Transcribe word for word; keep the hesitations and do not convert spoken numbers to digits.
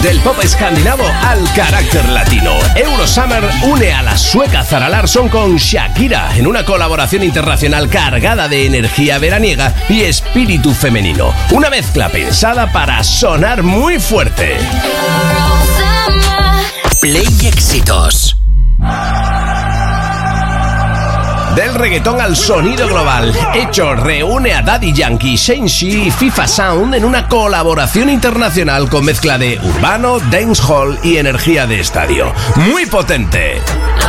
Del pop escandinavo al carácter latino, Eurosummer une a la sueca Zara Larsson con Shakira en una colaboración internacional cargada de energía veraniega y espíritu femenino. Una mezcla pensada para sonar muy fuerte. Play Éxitos. Del reggaetón al sonido global, Hecho reúne a Daddy Yankee, Shensi y FIFA Sound en una colaboración internacional con mezcla de urbano, dancehall y energía de estadio. ¡Muy potente!